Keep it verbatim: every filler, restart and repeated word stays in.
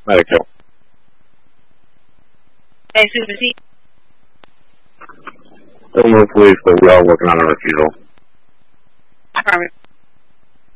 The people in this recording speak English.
Medical. Hey, Susan T. Illinois Police, but we are working on a refusal. Affirmative.